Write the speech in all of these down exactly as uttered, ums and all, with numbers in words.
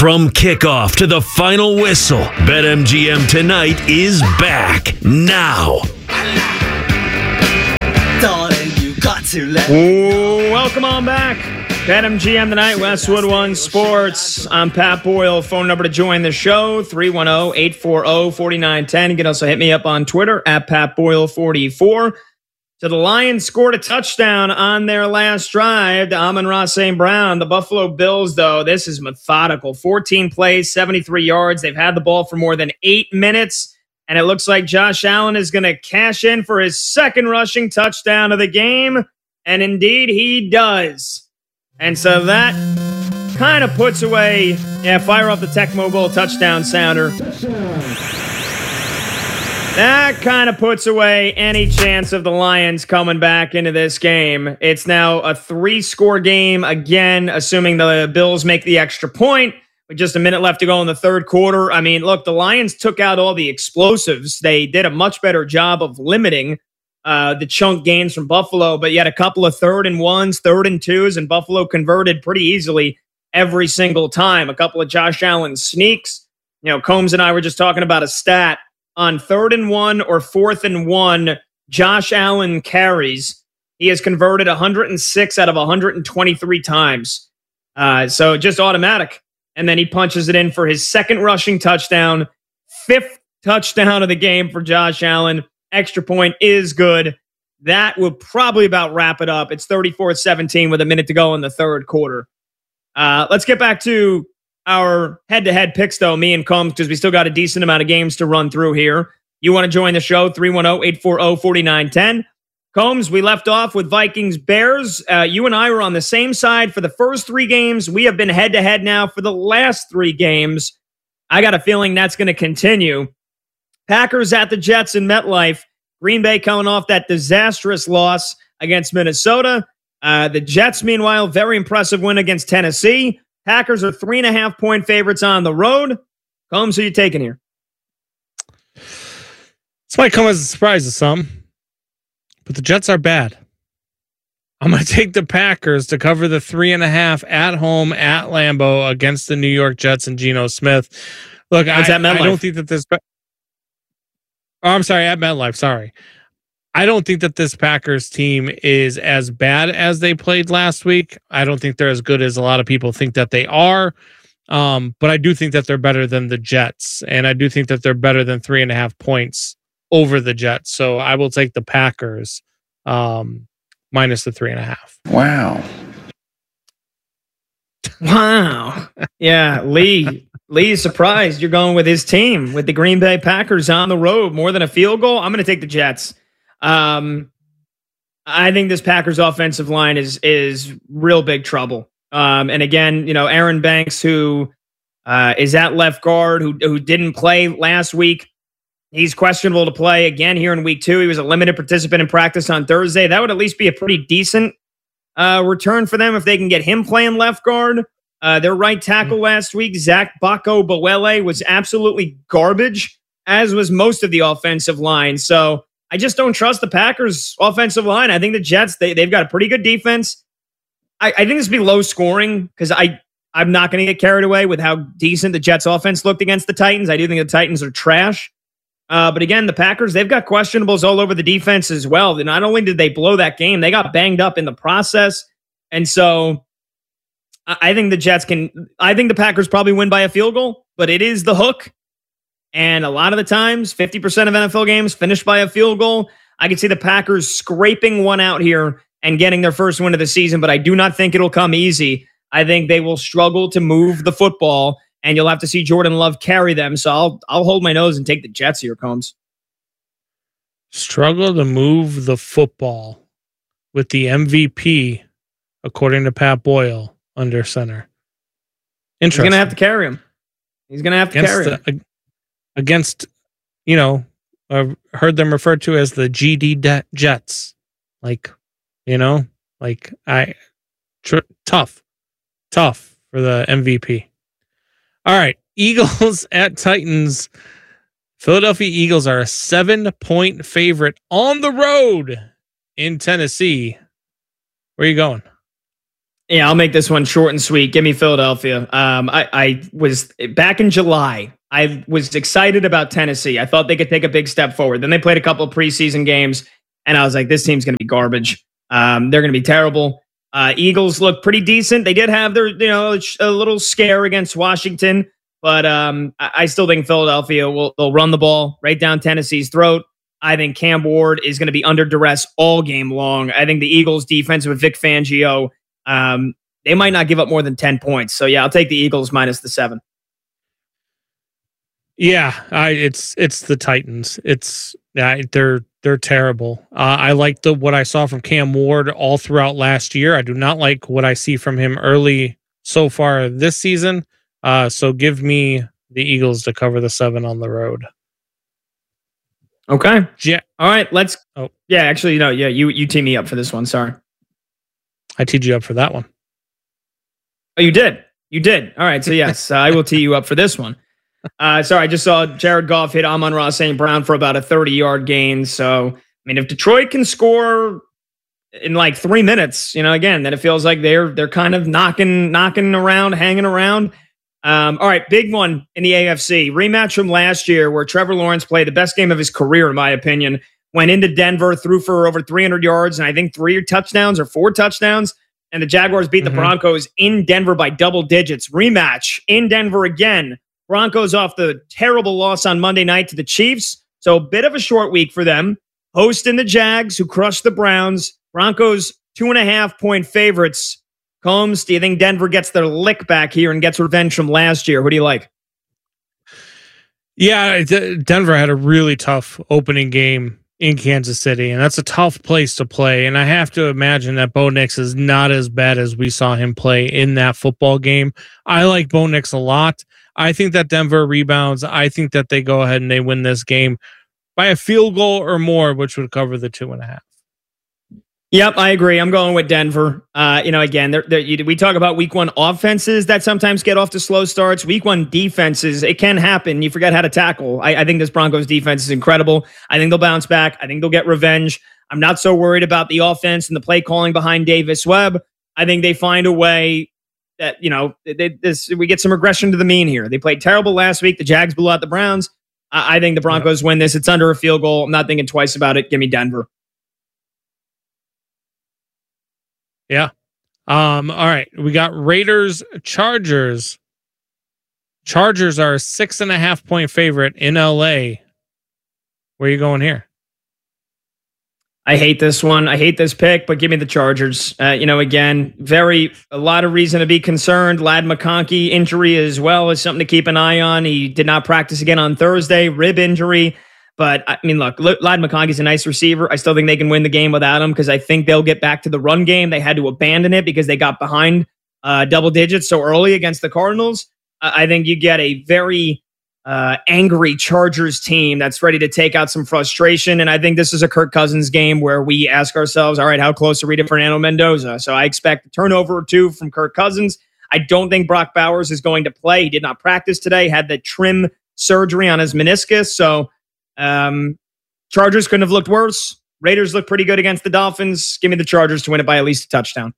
From kickoff to the final whistle, BetMGM Tonight is back now. Ooh, welcome on back. BetMGM Tonight, Westwood One Sports. I'm Pat Boyle. Phone number to join the show, three one zero, eight four zero, four nine one zero. You can also hit me up on Twitter, at Pat Boyle forty-four. So the Lions scored a touchdown on their last drive to Amon-Ra Saint Brown. The Buffalo Bills, though, this is methodical. fourteen plays, seventy-three yards. They've had the ball for more than eight minutes. And it looks like Josh Allen is going to cash in for his second rushing touchdown of the game. And indeed, he does. And so that kind of puts away, yeah, fire off the Tech Mobile touchdown sounder. That kind of puts away any chance of the Lions coming back into this game. It's now a three-score game again, assuming the Bills make the extra point. With just a minute left to go in the third quarter. I mean, look, the Lions took out all the explosives. They did a much better job of limiting uh, the chunk gains from Buffalo, but yet a couple of third and ones, third and twos, and Buffalo converted pretty easily every single time. A couple of Josh Allen sneaks. You know, Combs and I were just talking about a stat. On third and one or fourth and one, Josh Allen carries. He has converted one hundred six out of one hundred twenty-three times. Uh, so just automatic. And then he punches it in for his second rushing touchdown. Fifth touchdown of the game for Josh Allen. Extra point is good. That will probably about wrap it up. It's thirty-four seventeen with a minute to go in the third quarter. Uh, let's get back to our head-to-head picks, though, me and Combs, because we still got a decent amount of games to run through here. You want to join the show, three one zero, eight four zero, four nine one zero. Combs, we left off with Vikings-Bears. Uh, you and I were on the same side for the first three games. We have been head-to-head now for the last three games. I got a feeling that's going to continue. Packers at the Jets in MetLife. Green Bay coming off that disastrous loss against Minnesota. Uh, the Jets, meanwhile, very impressive win against Tennessee. Packers are three and a half point favorites on the road. Combs, who are you taking here? This might come as a surprise to some, but the Jets are bad. I'm going to take the Packers to cover the three and a half at home at Lambeau against the New York Jets and Geno Smith. Look, I, I don't think that this. Oh, I'm sorry, at MetLife. Sorry. I don't think that this Packers team is as bad as they played last week. I don't think they're as good as a lot of people think that they are. Um, but I do think that they're better than the Jets. And I do think that they're better than three and a half points over the Jets. So I will take the Packers um, minus the three and a half. Wow. Wow. Yeah, Lee. Lee's surprised you're going with his team, with the Green Bay Packers on the road. More than a field goal? I'm going to take the Jets. Um, I think this Packers offensive line is is real big trouble. Um, and again, you know, Aaron Banks, who uh, is at left guard, who who didn't play last week, he's questionable to play again here in week two. He was a limited participant in practice on Thursday. That would at least be a pretty decent uh, return for them if they can get him playing left guard. Uh, their right tackle last week, Zach Bako Bawele, was absolutely garbage, as was most of the offensive line. So I just don't trust the Packers offensive line. I think the Jets, they, they've got a pretty good defense. I, I think this will be low scoring because I, I'm not going to get carried away with how decent the Jets offense looked against the Titans. I do think the Titans are trash. Uh, but again, the Packers, they've got questionables all over the defense as well. Not only did they blow that game, they got banged up in the process. And so I, I think the Jets can, I think the Packers probably win by a field goal, but it is the hook. And a lot of the times, fifty percent of N F L games finish by a field goal. I can see the Packers scraping one out here and getting their first win of the season, but I do not think it'll come easy. I think they will struggle to move the football, and you'll have to see Jordan Love carry them. So I'll I'll hold my nose and take the Jets here, Combs. Struggle to move the football with the M V P, according to Pat Boyle, under center. Interesting. He's going to have to carry him. He's going to have to against carry the, him. Against, you know, I've heard them referred to as the G D de- Jets. Like, you know, like I, tr- tough, tough for the M V P. All right. Eagles at Titans. Philadelphia Eagles are a seven point favorite on the road in Tennessee. Where are you going? Yeah, I'll make this one short and sweet. Give me Philadelphia. Um, I, I was back in July. I was excited about Tennessee. I thought they could take a big step forward. Then they played a couple of preseason games, and I was like, this team's going to be garbage. Um, they're going to be terrible. Uh, Eagles look pretty decent. They did have their, you know, a little scare against Washington, but um, I, I still think Philadelphia will they'll run the ball right down Tennessee's throat. I think Cam Ward is going to be under duress all game long. I think the Eagles' defense with Vic Fangio, um, they might not give up more than ten points. So, yeah, I'll take the Eagles minus the seven. Yeah, I, it's it's the Titans. It's uh, they're they're terrible. Uh, I like the what I saw from Cam Ward all throughout last year. I do not like what I see from him early so far this season. Uh, so give me the Eagles to cover the seven on the road. Okay. Yeah. All right. Let's. Oh, yeah. Actually, no. Yeah. You you team me up for this one. Sorry. I teed you up for that one. Oh, you did. You did. All right. So yes, uh, I will tee you up for this one. Uh, sorry, I just saw Jared Goff hit Amon-Ra Saint Brown for about a thirty-yard gain. So, I mean, if Detroit can score in like three minutes, you know, again, then it feels like they're they're kind of knocking knocking around, hanging around. Um, all right, big one in the A F C. Rematch from last year where Trevor Lawrence played the best game of his career, in my opinion. Went into Denver, threw for over three hundred yards, and I think three touchdowns or four touchdowns. And the Jaguars beat mm-hmm. the Broncos in Denver by double digits. Rematch in Denver again. Broncos off the terrible loss on Monday night to the Chiefs. So a bit of a short week for them. Hosting the Jags, who crushed the Browns. Broncos, two and a half point favorites. Combs, do you think Denver gets their lick back here and gets revenge from last year? Who do you like? Yeah, D- Denver had a really tough opening game in Kansas City, and that's a tough place to play. And I have to imagine that Bo Nix is not as bad as we saw him play in that football game. I like Bo Nix a lot. I think that Denver rebounds. I think that they go ahead and they win this game by a field goal or more, which would cover the two and a half. Yep, I agree. I'm going with Denver. Uh, you know, again, they're, they're, you, we talk about week one offenses that sometimes get off to slow starts. Week one defenses, it can happen. You forget how to tackle. I, I think this Broncos defense is incredible. I think they'll bounce back. I think they'll get revenge. I'm not so worried about the offense and the play calling behind Davis Webb. I think they find a way that, you know, they, this we get some regression to the mean here. They played terrible last week. The Jags blew out the Browns. I, I think the Broncos yeah. win this. It's under a field goal. I'm not thinking twice about it. Give me Denver. Yeah. Um, all right. We got Raiders, Chargers. Chargers are a six and a half point favorite in L A. Where are you going here? I hate this one. I hate this pick, but give me the Chargers. Uh, you know, again, very, a lot of reason to be concerned. Ladd McConkey injury as well is something to keep an eye on. He did not practice again on Thursday, rib injury. But, I mean, look, Ladd McConkey's a nice receiver. I still think they can win the game without him because I think they'll get back to the run game. They had to abandon it because they got behind uh, double digits so early against the Cardinals. Uh, I think you get a very uh, angry Chargers team that's ready to take out some frustration. And I think this is a Kirk Cousins game where we ask ourselves, all right, how close are we to Fernando Mendoza? So I expect a turnover or two from Kirk Cousins. I don't think Brock Bowers is going to play. He did not practice today, had the trim surgery on his meniscus. So um, Chargers couldn't have looked worse. Raiders look pretty good against the Dolphins. Give me the Chargers to win it by at least a touchdown.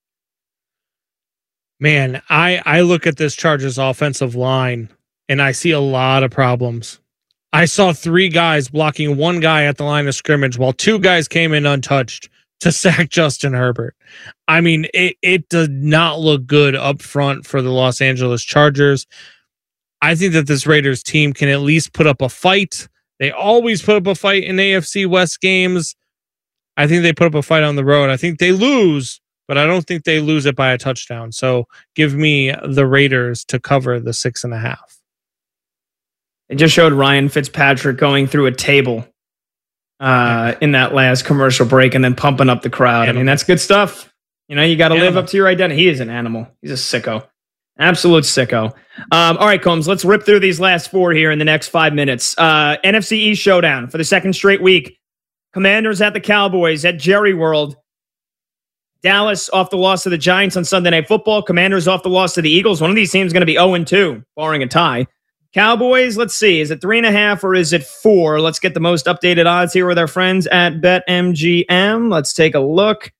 Man, I, I look at this Chargers offensive line and I see a lot of problems. I saw three guys blocking one guy at the line of scrimmage while two guys came in untouched to sack Justin Herbert. I mean, it, it does not look good up front for the Los Angeles Chargers. I think that this Raiders team can at least put up a fight. They always put up a fight in A F C West games. I think they put up a fight on the road. I think they lose, but I don't think they lose it by a touchdown. So give me the Raiders to cover the six and a half. It just showed Ryan Fitzpatrick going through a table uh, in that last commercial break and then pumping up the crowd. Animal. I mean, that's good stuff. You know, you got to live up to your identity. He is an animal. He's a sicko. Absolute sicko. Um, all right, Combs, let's rip through these last four here in the next five minutes. Uh, N F C East showdown for the second straight week. Commanders at the Cowboys at Jerry World. Dallas off the loss to the Giants on Sunday Night Football. Commanders off the loss to the Eagles. One of these teams is going to be oh and two, barring a tie. Cowboys, let's see. Is it three and a half or is it four? Let's get the most updated odds here with our friends at BetMGM. Let's take a look.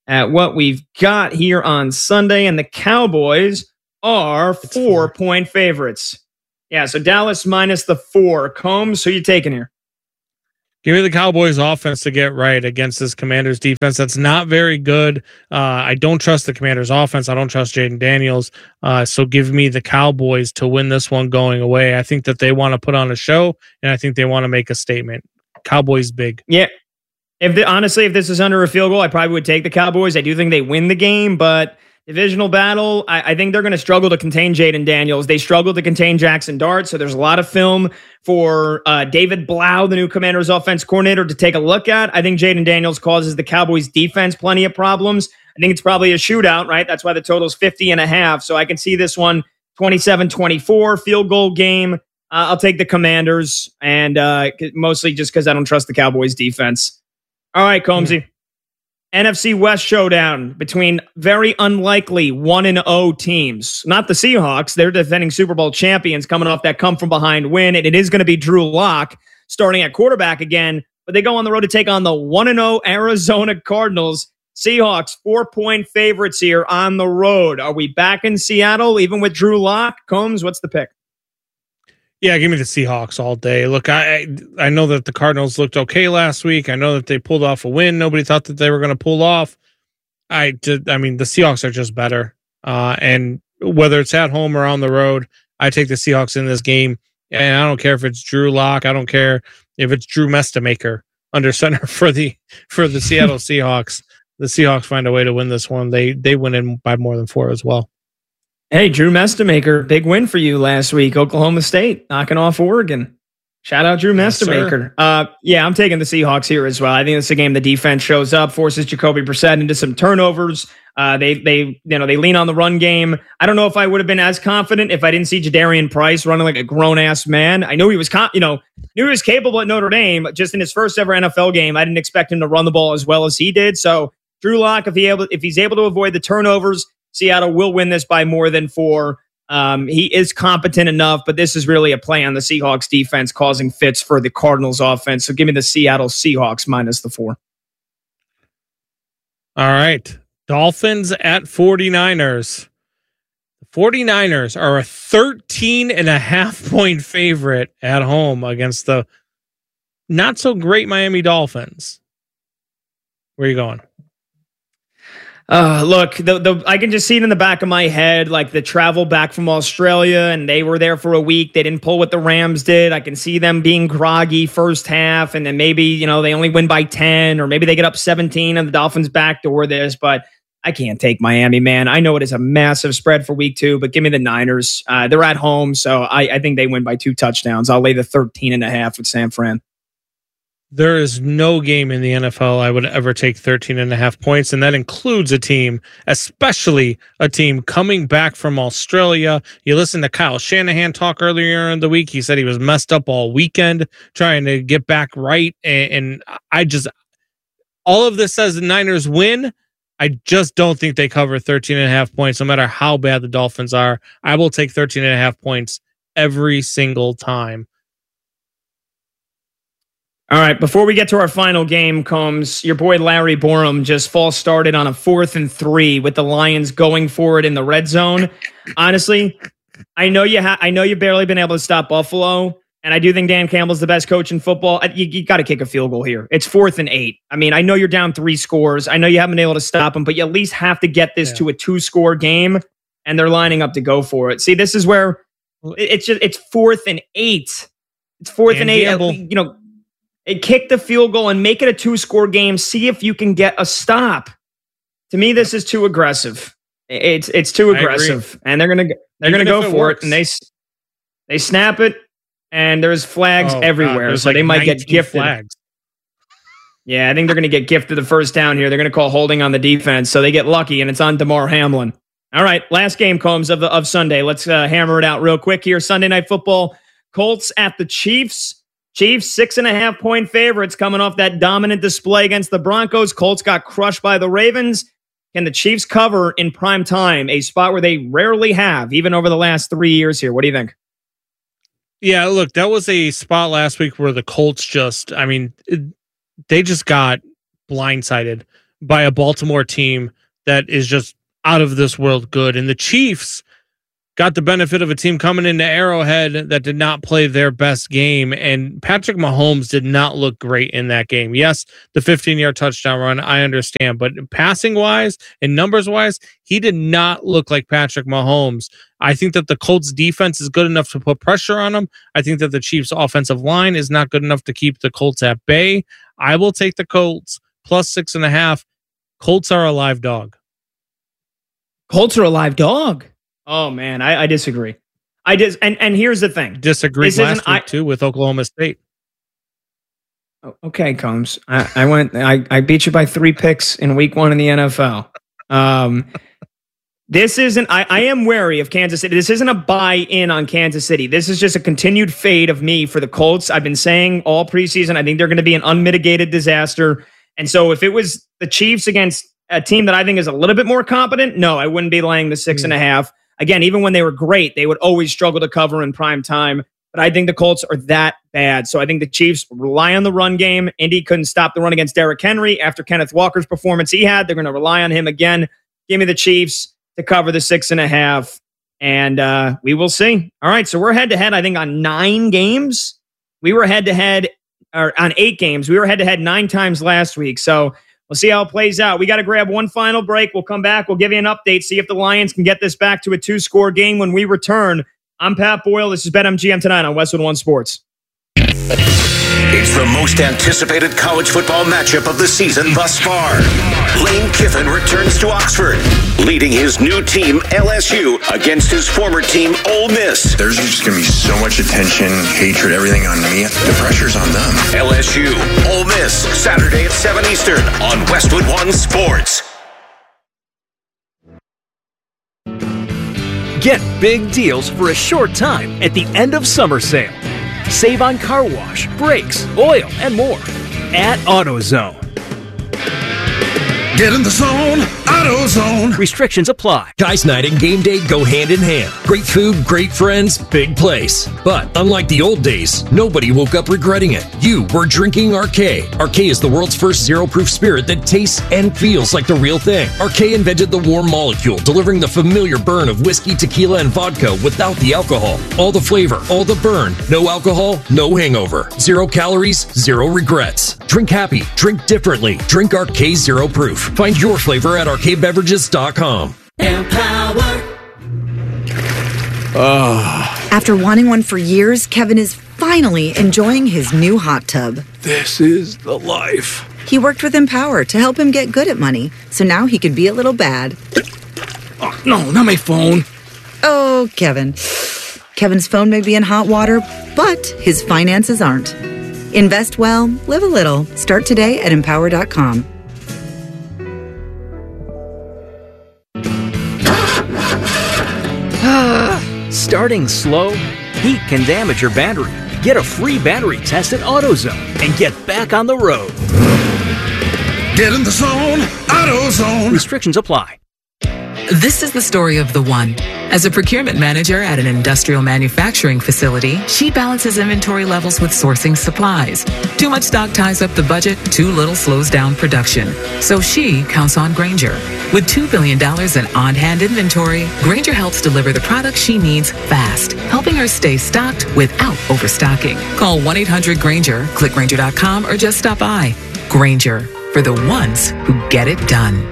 at what we've got here on Sunday, and the Cowboys are four-point favorites. Yeah, so Dallas minus the four. Combs, who you taking here? Give me the Cowboys offense to get right against this Commanders defense. That's not very good. Uh, I don't trust the Commanders offense. I don't trust Jaden Daniels. Uh, so give me the Cowboys to win this one going away. I think that they want to put on a show, and I think they want to make a statement. Cowboys big. Yeah. If the, honestly, if this is under a field goal, I probably would take the Cowboys. I do think they win the game, but divisional battle, I, I think they're going to struggle to contain Jaden Daniels. They struggled to contain Jackson Dart, so there's a lot of film for uh, David Blau, the new Commanders offense coordinator, to take a look at. I think Jaden Daniels causes the Cowboys defense plenty of problems. I think it's probably a shootout, right? That's why the total's fifty and a half. So I can see this one twenty-seven twenty-four, field goal game. Uh, I'll take the Commanders, and uh, mostly just because I don't trust the Cowboys defense. All right, Combsy. Mm-hmm. N F C West showdown between very unlikely one and oh teams. Not the Seahawks. They're defending Super Bowl champions coming off that come-from-behind win, and it is going to be Drew Lock starting at quarterback again, but they go on the road to take on the one and oh Arizona Cardinals. Seahawks, four-point favorites here on the road. Are we back in Seattle, even with Drew Lock? Combs, what's the pick? Yeah, give me the Seahawks all day. Look, I I know that the Cardinals looked okay last week. I know that they pulled off a win. Nobody thought that they were going to pull off. I did. I mean, the Seahawks are just better. Uh, and whether it's at home or on the road, I take the Seahawks in this game. And I don't care if it's Drew Lock. I don't care if it's Drew Mestamaker under center for the for the Seattle Seahawks. The Seahawks find a way to win this one. They they win in by more than four as well. Hey, Drew Mestamaker, big win for you last week. Oklahoma State knocking off Oregon. Shout out Drew Yes, Mestamaker. Uh, yeah, I'm taking the Seahawks here as well. I think it's a game the defense shows up, forces Jacoby Brissett into some turnovers. Uh, they they you know they lean on the run game. I don't know if I would have been as confident if I didn't see Jadarian Price running like a grown ass man. I knew he was con- you know knew he was capable at Notre Dame. Just in his first ever N F L game, I didn't expect him to run the ball as well as he did. So Drew Lock, if he able if he's able to avoid the turnovers, Seattle will win this by more than four. Um, he is competent enough, but this is really a play on the Seahawks defense causing fits for the Cardinals offense. So give me the Seattle Seahawks minus the four. All right. Dolphins at 49ers. The 49ers are a thirteen and a half point favorite at home against the not so great Miami Dolphins. Where are you going? Uh, look, the, the I can just see it in the back of my head, like the travel back from Australia, and they were there for a week. They didn't pull what the Rams did. I can see them being groggy first half, and then maybe, you know, they only win by ten, or maybe they get up seventeen and the Dolphins backdoor this, but I can't take Miami, man. I know it is a massive spread for week two, but give me the Niners. Uh, they're at home, so I, I think they win by two touchdowns. I'll lay the thirteen and a half with San Fran. There is no game in the N F L I would ever take thirteen and a half points, and that includes a team, especially a team coming back from Australia. You listen to Kyle Shanahan talk earlier in the week. He said he was messed up all weekend trying to get back right, and, and I just, all of this says the Niners win. I just don't think they cover thirteen and a half points, no matter how bad the Dolphins are. I will take thirteen and a half points every single time. All right, before we get to our final game, Combs, your boy Larry Borum just false started on a fourth and three with the Lions going for it in the red zone. Honestly, I know you ha- I know you've barely been able to stop Buffalo, and I do think Dan Campbell's the best coach in football. You, you got to kick a field goal here. It's fourth and eight. I mean, I know you're down three scores. I know you haven't been able to stop them, but you at least have to get this yeah. to a two-score game, and they're lining up to go for it. See, this is where it's just it's fourth and eight. It's fourth Dan and eight. Campbell. You know. It kick the field goal and make it a two-score game. See if you can get a stop. To me, this is too aggressive. It's it's too aggressive, and they're gonna they're Even gonna go it for works. it, and they they snap it, and there's flags oh, everywhere, God, so like they might get gifted. Flags. Yeah, I think they're gonna get gifted the first down here. They're gonna call holding on the defense, so they get lucky, and it's on DeMar Hamlin. All right, last game, Combs, of the of Sunday. Let's uh, hammer it out real quick here. Sunday Night Football: Colts at the Chiefs. Chiefs, six and a half point favorites coming off that dominant display against the Broncos. Colts got crushed by the Ravens. Can the Chiefs cover in prime time, a spot where they rarely have, even over the last three years here? What do you think? Yeah, look, that was a spot last week where the Colts just, I mean, it, they just got blindsided by a Baltimore team that is just out of this world good. And the Chiefs got the benefit of a team coming into Arrowhead that did not play their best game. And Patrick Mahomes did not look great in that game. Yes, the fifteen-yard touchdown run, I understand. But passing-wise and numbers-wise, he did not look like Patrick Mahomes. I think that the Colts defense is good enough to put pressure on him. I think that the Chiefs offensive line is not good enough to keep the Colts at bay. I will take the Colts plus six and a half. Colts are a live dog. Colts are a live dog. Oh man, I, I disagree. I dis and and here's the thing. Disagreed this last week I, too with Oklahoma State. Okay, Combs. I, I went. I, I beat you by three picks in week one in the N F L. Um, this isn't. I, I am wary of Kansas City. This isn't a buy-in on Kansas City. This is just a continued fade of me for the Colts. I've been saying all preseason. I think they're going to be an unmitigated disaster. And so, if it was the Chiefs against a team that I think is a little bit more competent, no, I wouldn't be laying the six mm. and a half. Again, even when they were great, they would always struggle to cover in prime time. But I think the Colts are that bad. So I think the Chiefs rely on the run game. Indy couldn't stop the run against Derrick Henry after Kenneth Walker's performance he had. They're going to rely on him again. Give me the Chiefs to cover the six and a half. And uh, we will see. All right, so we're head-to-head, I think, on nine games. We were head-to-head, or on eight games. We were head-to-head nine times last week. So we'll see how it plays out. We got to grab one final break. We'll come back. We'll give you an update, see if the Lions can get this back to a two-score game when we return. I'm Pat Boyle. This is BetMGM Tonight on Westwood One Sports. It's the most anticipated college football matchup of the season thus far. Lane Kiffin returns to Oxford, leading his new team, L S U, against his former team, Ole Miss. There's just going to be so much attention, hatred, everything on me. The pressure's on them. L S U, Ole Miss, Saturday at seven Eastern on Westwood One Sports. Get big deals for a short time at the end of summer sale. Save on car wash, brakes, oil, and more at AutoZone. Get in the zone, AutoZone. Restrictions apply. Guys' night and game day go hand in hand. Great food, great friends, big place. But unlike the old days, nobody woke up regretting it. You were drinking Arcade. Arcade is the world's first zero-proof spirit that tastes and feels like the real thing. Arcade invented the warm molecule, delivering the familiar burn of whiskey, tequila, and vodka without the alcohol. All the flavor, all the burn. No alcohol, no hangover. Zero calories, zero regrets. Drink happy, drink differently. Drink Arcade Zero Proof. Find your flavor at arcade beverages dot com. Empower. Oh. After wanting one for years, Kevin is finally enjoying his new hot tub. This is the life. He worked with Empower to help him get good at money, so now he can be a little bad. Oh, no, not my phone. Oh, Kevin. Kevin's phone may be in hot water, but his finances aren't. Invest well, live a little. Start today at empower dot com. Starting slow? Heat can damage your battery. Get a free battery test at AutoZone and get back on the road. Get in the zone, AutoZone. Restrictions apply. This is the story of the one. As a procurement manager at an industrial manufacturing facility, she balances inventory levels with sourcing supplies. Too much stock ties up the budget, too little slows down production. So she counts on Grainger. With two billion dollars in on-hand inventory, Grainger helps deliver the products she needs fast, helping her stay stocked without overstocking. Call one eight hundred Grainger, click Grainger dot com, or just stop by. Grainger, for the ones who get it done.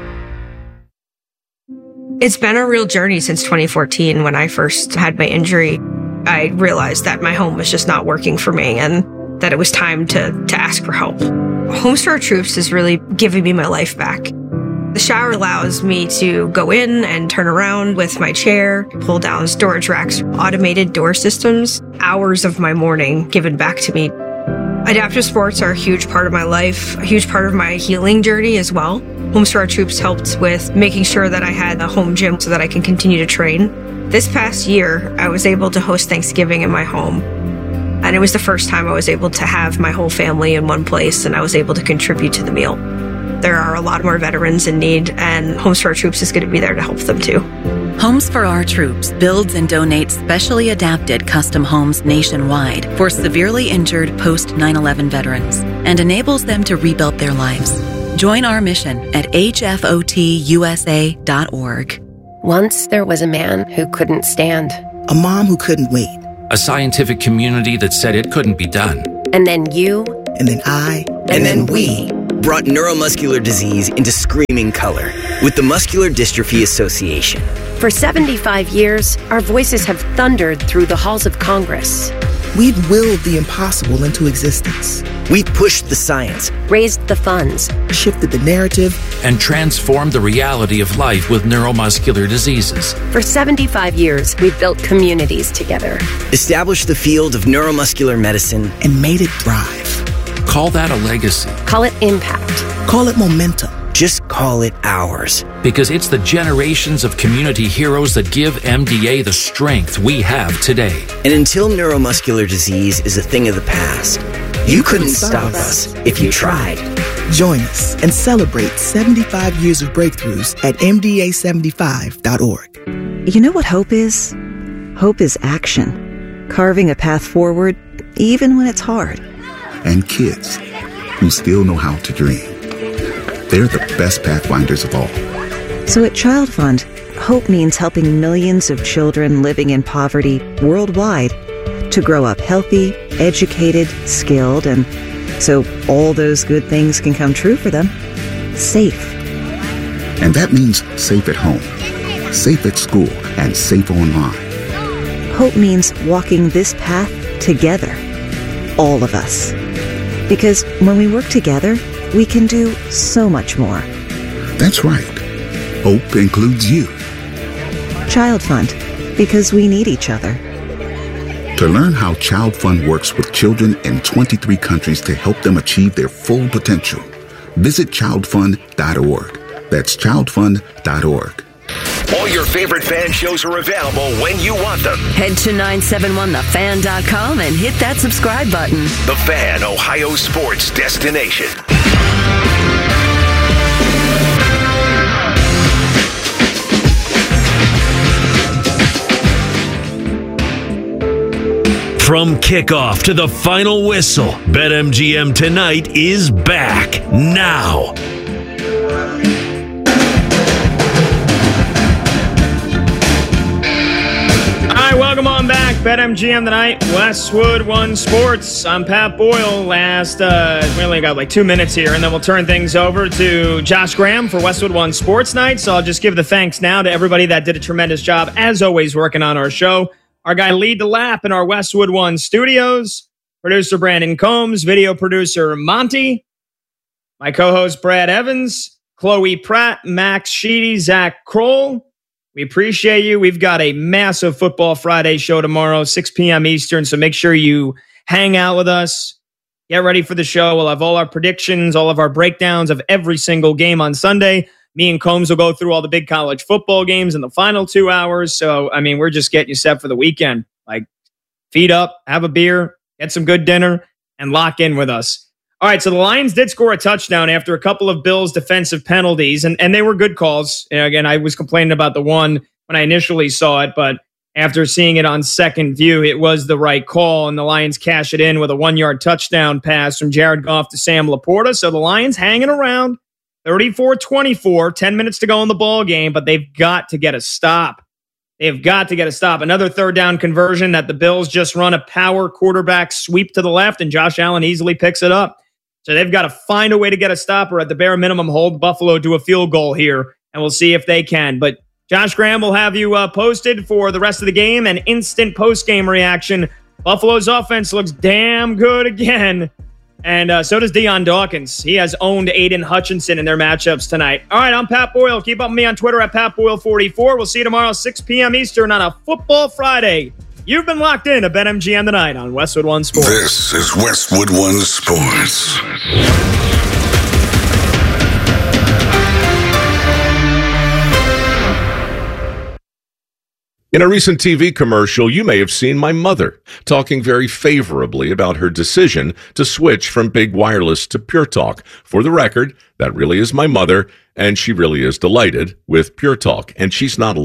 It's been a real journey since twenty fourteen when I first had my injury. I realized that my home was just not working for me and that it was time to, to ask for help. Homes for Our Troops is really giving me my life back. The shower allows me to go in and turn around with my chair, pull down storage racks, automated door systems, hours of my morning given back to me. Adaptive sports are a huge part of my life, a huge part of my healing journey as well. Homes for Our Troops helped with making sure that I had a home gym so that I can continue to train. This past year, I was able to host Thanksgiving in my home. And it was the first time I was able to have my whole family in one place and I was able to contribute to the meal. There are a lot more veterans in need, and Homes for Our Troops is going to be there to help them too. Homes for Our Troops builds and donates specially adapted custom homes nationwide for severely injured post nine eleven veterans and enables them to rebuild their lives. Join our mission at h f o t u s a dot org. Once there was a man who couldn't stand. A mom who couldn't wait. A scientific community that said it couldn't be done. And then you. And then I. And, and then, then we. Brought neuromuscular disease into screaming color with the Muscular Dystrophy Association. For seventy-five years, our voices have thundered through the halls of Congress. We've willed the impossible into existence. We've pushed the science, raised the funds, shifted the narrative, and transformed the reality of life with neuromuscular diseases. For seventy-five years, we've built communities together, established the field of neuromuscular medicine, and made it thrive. Call that a legacy. Call it impact. Call it momentum. Just call it ours. Because it's the generations of community heroes that give M D A the strength we have today. And until neuromuscular disease is a thing of the past, you, you couldn't, couldn't stop us if you tried. Join us and celebrate seventy-five years of breakthroughs at m d a seventy-five dot org. You know what hope is? Hope is action. Carving a path forward, even when it's hard. And kids who still know how to dream. They're the best pathfinders of all. So at Child Fund, hope means helping millions of children living in poverty worldwide to grow up healthy, educated, skilled, and so all those good things can come true for them. Safe. And that means safe at home, safe at school, and safe online. Hope means walking this path together. All of us. Because when we work together, we can do so much more. That's right. Hope includes you. Child Fund, because we need each other. To learn how Child Fund works with children in twenty-three countries to help them achieve their full potential, visit child fund dot org. That's child fund dot org. All your favorite fan shows are available when you want them. Head to nine seven one the fan dot com and hit that subscribe button. The Fan, Ohio sports destination. From kickoff to the final whistle, BetMGM Tonight is back now. Welcome on back, BetMGM Tonight, Westwood One Sports. I'm Pat Boyle. Last, uh, we only got like two minutes here, and then we'll turn things over to Josh Graham for Westwood One Sports Night. So I'll just give the thanks now to everybody that did a tremendous job, as always, working on our show. Our guy Lee DeLapp in our Westwood One studios, producer Brandon Combs, video producer Monty, my co-host Brad Evans, Chloe Pratt, Max Sheedy, Zach Kroll. We appreciate you. We've got a massive Football Friday show tomorrow, six p.m. Eastern, so make sure you hang out with us. Get ready for the show. We'll have all our predictions, all of our breakdowns of every single game on Sunday. Me and Combs will go through all the big college football games in the final two hours. So, I mean, we're just getting you set for the weekend. Like, feed up, have a beer, get some good dinner, and lock in with us. All right, so the Lions did score a touchdown after a couple of Bills' defensive penalties, and, and they were good calls. And again, I was complaining about the one when I initially saw it, but after seeing it on second view, it was the right call, and the Lions cash it in with a one-yard touchdown pass from Jared Goff to Sam Laporta. So the Lions hanging around, thirty-four twenty-four, ten minutes to go in the ball game, but they've got to get a stop. They've got to get a stop. Another third down conversion that the Bills just run a power quarterback sweep to the left, and Josh Allen easily picks it up. So they've got to find a way to get a stop or at the bare minimum hold Buffalo to a field goal here, and we'll see if they can. But Josh Graham will have you uh, posted for the rest of the game and instant post-game reaction. Buffalo's offense looks damn good again, and uh, so does Deion Dawkins. He has owned Aiden Hutchinson in their matchups tonight. All right, I'm Pat Boyle. Keep up with me on Twitter at Pat Boyle forty-four. We'll see you tomorrow, six p.m. Eastern on a Football Friday. You've been locked in to BetMGM Tonight on Westwood One Sports. This is Westwood One Sports. In a recent T V commercial, you may have seen my mother talking very favorably about her decision to switch from Big Wireless to Pure Talk. For the record, that really is my mother, and she really is delighted with Pure Talk, and she's not alone.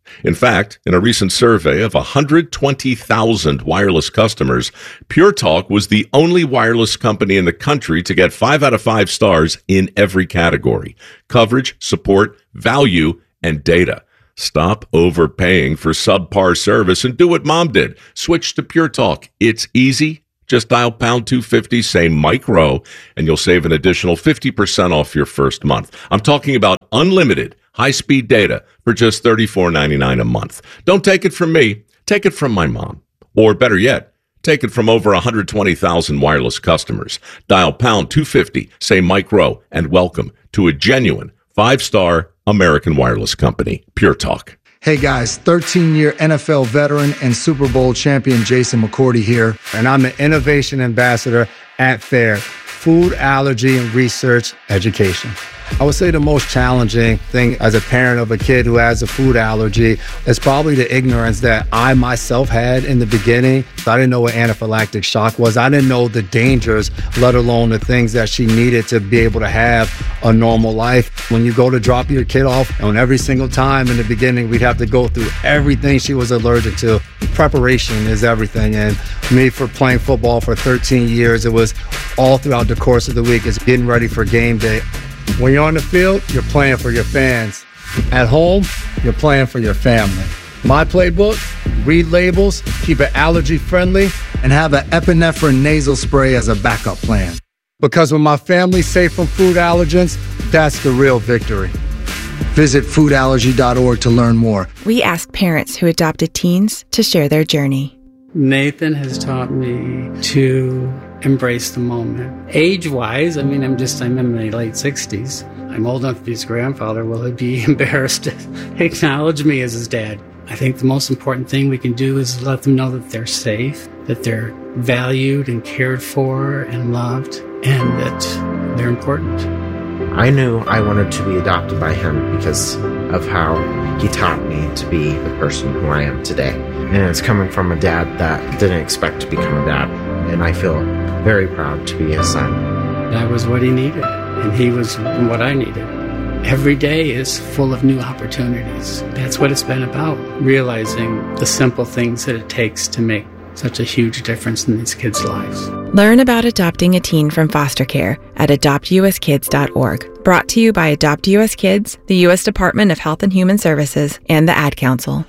In fact, in a recent survey of one hundred twenty thousand wireless customers, Pure Talk was the only wireless company in the country to get five out of five stars in every category: coverage, support, value, and data. Stop overpaying for subpar service and do what Mom did. Switch to Pure Talk. It's easy. Just dial pound two fifty, say Mike Rowe, and you'll save an additional fifty percent off your first month. I'm talking about unlimited high-speed data for just thirty-four ninety-nine a month. Don't take it from me. Take it from my mom. Or better yet, take it from over one hundred twenty thousand wireless customers. Dial pound two fifty, say Mike Rowe, and welcome to a genuine five-star American wireless company, Pure Talk. Hey guys, thirteen-year N F L veteran and Super Bowl champion Jason McCourty here, and I'm the Innovation Ambassador at FAIR, Food Allergy and Research Education. I would say the most challenging thing as a parent of a kid who has a food allergy is probably the ignorance that I myself had in the beginning. I didn't know what anaphylactic shock was. I didn't know the dangers, let alone the things that she needed to be able to have a normal life. When you go to drop your kid off, and every single time in the beginning, we'd have to go through everything she was allergic to. Preparation is everything. And me, for playing football for thirteen years, it was all throughout the course of the week. It's getting ready for game day. When you're on the field, you're playing for your fans. At home, you're playing for your family. My playbook: read labels, keep it allergy friendly, and have an epinephrine nasal spray as a backup plan. Because when my family's safe from food allergens, that's the real victory. Visit food allergy dot org to learn more. We ask parents who adopted teens to share their journey. Nathan has taught me to embrace the moment. Age-wise, I mean, I'm just, I'm in my late sixties. I'm old enough to be his grandfather. Will he be embarrassed to acknowledge me as his dad? I think the most important thing we can do is let them know that they're safe, that they're valued and cared for and loved, and that they're important. I knew I wanted to be adopted by him because of how he taught me to be the person who I am today. And it's coming from a dad that didn't expect to become a dad. And I feel very proud to be his son. That was what he needed, and he was what I needed. Every day is full of new opportunities. That's what it's been about, realizing the simple things that it takes to make such a huge difference in these kids' lives. Learn about adopting a teen from foster care at adopt u s kids dot org. Brought to you by Adopt U S Kids, the U S Department of Health and Human Services, and the Ad Council.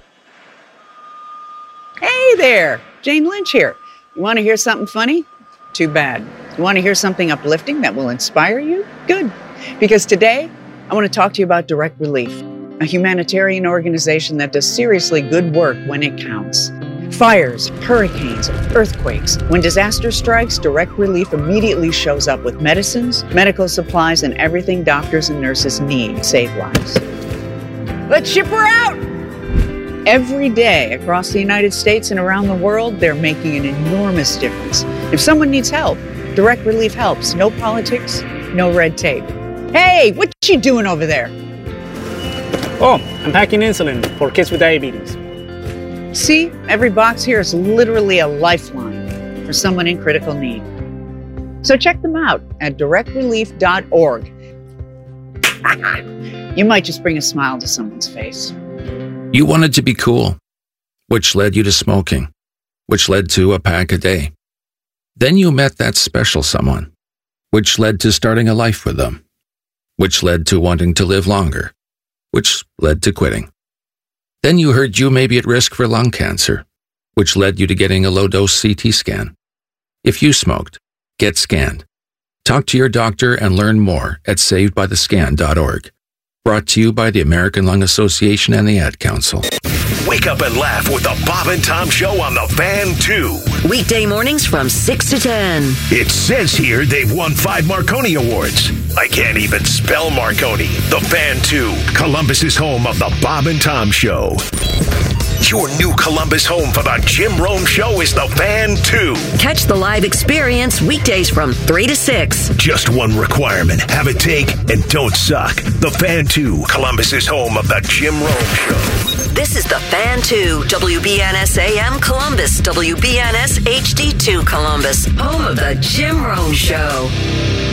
Hey there, Jane Lynch here. You want to hear something funny? Too bad. You want to hear something uplifting that will inspire you? Good. Because today, I want to talk to you about Direct Relief, a humanitarian organization that does seriously good work when it counts. Fires, hurricanes, earthquakes. When disaster strikes, Direct Relief immediately shows up with medicines, medical supplies, and everything doctors and nurses need to save lives. Let's ship her out! Every day across the United States and around the world, they're making an enormous difference. If someone needs help, Direct Relief helps. No politics, no red tape. Hey, what you doing over there? Oh, I'm packing insulin for kids with diabetes. See, every box here is literally a lifeline for someone in critical need. So check them out at direct relief dot org. You might just bring a smile to someone's face. You wanted to be cool, which led you to smoking, which led to a pack a day. Then you met that special someone, which led to starting a life with them, which led to wanting to live longer, which led to quitting. Then you heard you may be at risk for lung cancer, which led you to getting a low-dose C T scan. If you smoked, get scanned. Talk to your doctor and learn more at saved by the scan dot org. Brought to you by the American Lung Association and the Ad Council. Wake up and laugh with the Bob and Tom Show on the Fan two. Weekday mornings from six to ten. It says here they've won five Marconi Awards. I can't even spell Marconi. The Fan two, Columbus's home of the Bob and Tom Show. Your new Columbus home for the Jim Rome Show is the Fan two. Catch the live experience weekdays from three to six. Just one requirement. Have a take and don't suck. The Fan two, Columbus's home of the Jim Rome Show. This is the Fan two, W B N S A M Columbus, W B N S H D two Columbus, home of the Jim Rome Show.